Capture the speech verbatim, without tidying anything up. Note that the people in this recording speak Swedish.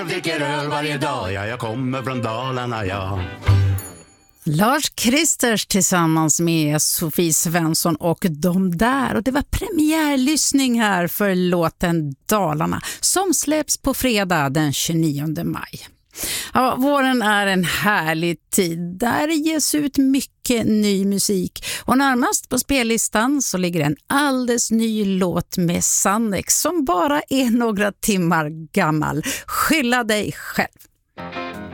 dricker öl varje dag, ja, jag kommer från Dalarna, ja. Lars Kristers tillsammans med Sofie Svensson och de där. Och det var premiärlyssning här för låten Dalarna som släpps på fredag den tjugonionde maj. Ja, våren är en härlig tid. Där ges ut mycket ny musik. Och närmast på spellistan så ligger en alldeles ny låt med Sannex som bara är några timmar gammal. Skylla dig själv.